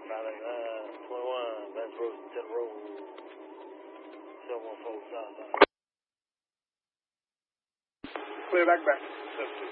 21, Bass Road, 10 Road, 714 Southside. Clear back.